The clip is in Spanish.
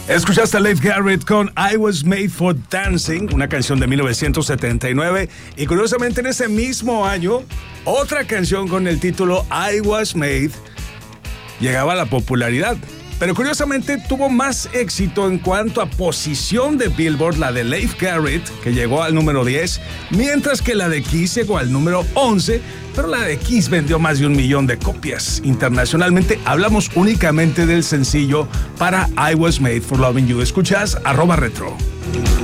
Escuchaste a Leif Garrett con I Was Made for Dancing, una canción de 1979, y curiosamente en ese mismo año, otra canción con el título I Was Made llegaba a la popularidad. Pero curiosamente tuvo más éxito en cuanto a posición de Billboard la de Leif Garrett, que llegó al número 10, mientras que la de Kiss llegó al número 11, pero la de Kiss vendió más de 1 millón de copias internacionalmente. Hablamos únicamente del sencillo para I Was Made for Loving You. Escuchas @retro.